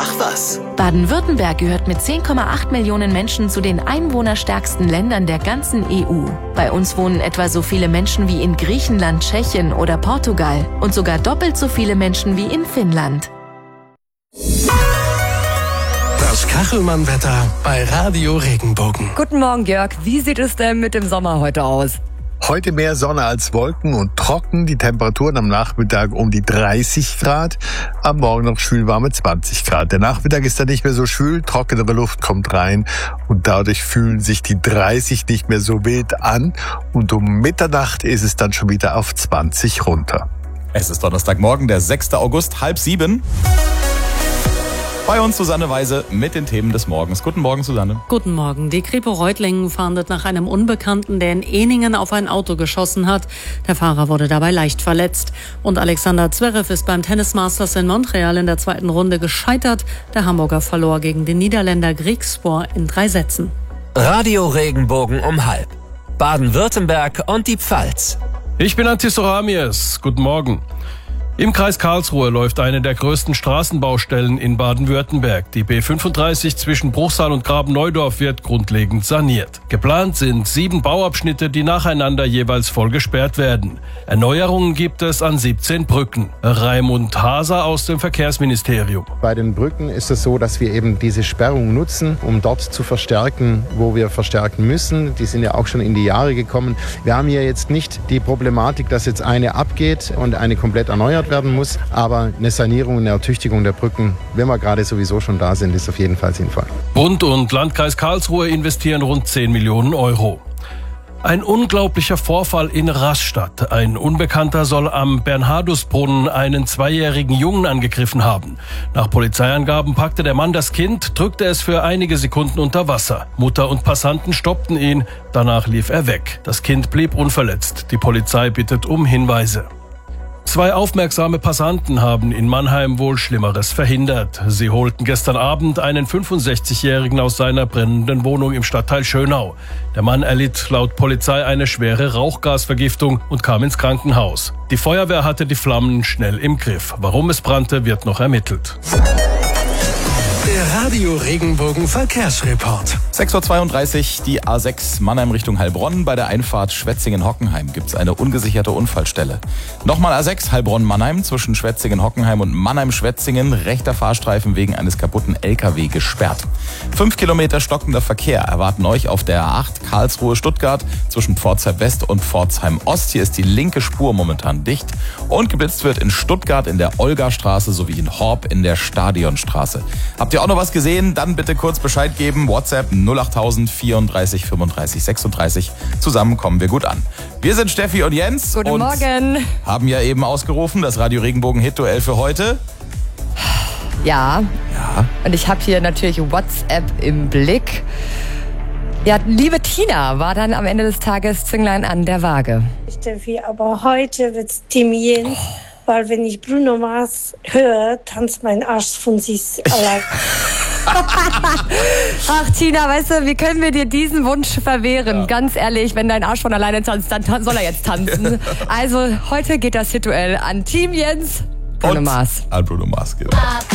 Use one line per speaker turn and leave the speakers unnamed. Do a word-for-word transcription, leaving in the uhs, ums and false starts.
Ach was.
Baden-Württemberg gehört mit zehn Komma acht Millionen Menschen zu den einwohnerstärksten Ländern der ganzen E U. Bei uns wohnen etwa so viele Menschen wie in Griechenland, Tschechien oder Portugal und sogar doppelt so viele Menschen wie in Finnland.
Das Kachelmann-Wetter bei Radio Regenbogen.
Guten Morgen, Jörg. Wie sieht es denn mit dem Sommer heute aus?
Heute mehr Sonne als Wolken und trocken. Die Temperaturen am Nachmittag um die dreißig Grad. Am Morgen noch schwülwarme zwanzig Grad. Der Nachmittag ist dann nicht mehr so schwül. Trockenere Luft kommt rein. Und dadurch fühlen sich die dreißig nicht mehr so wild an. Und um Mitternacht ist es dann schon wieder auf zwanzig runter.
Es ist Donnerstagmorgen, der sechster August, halb sieben. Bei uns Susanne Weise mit den Themen des Morgens. Guten Morgen, Susanne.
Guten Morgen. Die Kripo Reutlingen fahndet nach einem Unbekannten, der in Ehningen auf ein Auto geschossen hat. Der Fahrer wurde dabei leicht verletzt. Und Alexander Zverev ist beim Tennis Masters in Montreal in der zweiten Runde gescheitert. Der Hamburger verlor gegen den Niederländer Griekspoor in drei Sätzen.
Radio Regenbogen um halb. Baden-Württemberg und die Pfalz.
Ich bin Antis Oramies. Guten Morgen. Im Kreis Karlsruhe läuft eine der größten Straßenbaustellen in Baden-Württemberg. Die B fünfunddreißig zwischen Bruchsal und Graben-Neudorf wird grundlegend saniert. Geplant sind sieben Bauabschnitte, die nacheinander jeweils voll gesperrt werden. Erneuerungen gibt es an siebzehn Brücken. Raimund Haser aus dem Verkehrsministerium.
Bei den Brücken ist es so, dass wir eben diese Sperrung nutzen, um dort zu verstärken, wo wir verstärken müssen. Die sind ja auch schon in die Jahre gekommen. Wir haben hier jetzt nicht die Problematik, dass jetzt eine abgeht und eine komplett erneuert werden muss, aber eine Sanierung, eine Ertüchtigung der Brücken, wenn wir gerade sowieso schon da sind, ist auf jeden Fall sinnvoll.
Bund und Landkreis Karlsruhe investieren rund zehn Millionen Euro. Ein unglaublicher Vorfall in Rastatt. Ein Unbekannter soll am Bernhardusbrunnen einen zweijährigen Jungen angegriffen haben. Nach Polizeiangaben packte der Mann das Kind, drückte es für einige Sekunden unter Wasser. Mutter und Passanten stoppten ihn, danach lief er weg. Das Kind blieb unverletzt. Die Polizei bittet um Hinweise. Zwei aufmerksame Passanten haben in Mannheim wohl Schlimmeres verhindert. Sie holten gestern Abend einen fünfundsechzigjährigen aus seiner brennenden Wohnung im Stadtteil Schönau. Der Mann erlitt laut Polizei eine schwere Rauchgasvergiftung und kam ins Krankenhaus. Die Feuerwehr hatte die Flammen schnell im Griff. Warum es brannte, wird noch ermittelt.
Der Radio Regenbogen Verkehrsreport.
sechs Uhr zweiunddreißig, die A sechs Mannheim Richtung Heilbronn. Bei der Einfahrt Schwetzingen-Hockenheim gibt es eine ungesicherte Unfallstelle. Nochmal A sechs Heilbronn-Mannheim zwischen Schwetzingen-Hockenheim und Mannheim-Schwetzingen. Rechter Fahrstreifen wegen eines kaputten L K W gesperrt. Fünf Kilometer stockender Verkehr erwarten euch auf der A acht Karlsruhe-Stuttgart zwischen Pforzheim West und Pforzheim Ost. Hier ist die linke Spur momentan dicht. Und geblitzt wird in Stuttgart in der Olgastraße sowie in Horb in der Stadionstraße. Habt ihr auch noch was gesehen? Dann bitte kurz Bescheid geben. WhatsApp null acht null null vierunddreißig fünfunddreißig sechsunddreißig. Zusammen kommen wir gut an. Wir sind Steffi und Jens.
Guten
und
Morgen.
Haben ja eben ausgerufen, das Radio Regenbogen Hit-Duell für heute.
Ja.
Ja.
Und ich habe hier natürlich WhatsApp im Blick. Ja, liebe Tina war dann am Ende des Tages Zünglein an der Waage.
Steffi, aber heute wird's Team Jens. Oh. Weil wenn ich Bruno Mars höre, tanzt mein Arsch von sich allein.
Ach Tina, weißt du, wie können wir dir diesen Wunsch verwehren? Ja. Ganz ehrlich, wenn dein Arsch von alleine tanzt, dann soll er jetzt tanzen. Also heute geht das Hit-Duell an Team Jens, Bruno Mars.
An Bruno Mars, genau.